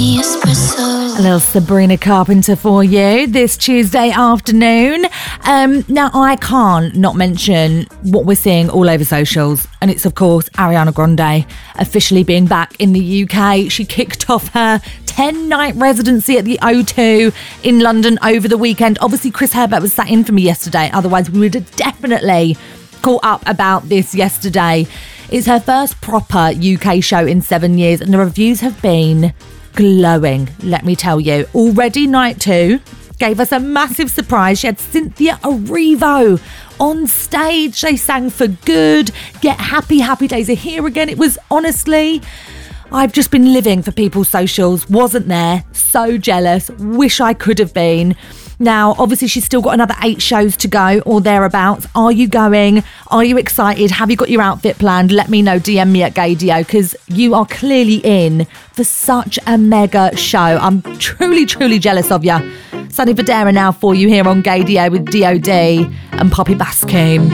me espresso. A little Sabrina Carpenter for you this Tuesday afternoon. Now, I can't not mention what we're seeing all over socials, and it's, of course, Ariana Grande officially being back in the UK. She kicked off her 10-night residency at the O2 in London over the weekend. Obviously, Chris Herbert was sat in for me yesterday, otherwise we would have definitely caught up about this yesterday. It's her first proper UK show in 7 years, and the reviews have been glowing, let me tell you. Already night 2 gave us a massive surprise. She had Cynthia Erivo on stage. They sang For Good, Get Happy, Happy Days Are Here Again. It was honestly, I've just been living for people's socials. Wasn't there. So jealous. Wish I could have been. Now, obviously, she's still got another 8 shows to go or thereabouts. Are you going? Are you excited? Have you got your outfit planned? Let me know. DM me at Gaydio, because you are clearly in for such a mega show. I'm truly, truly jealous of you. Sunny Federa now for you here on Gaydio with DOD and Poppy Bascombe.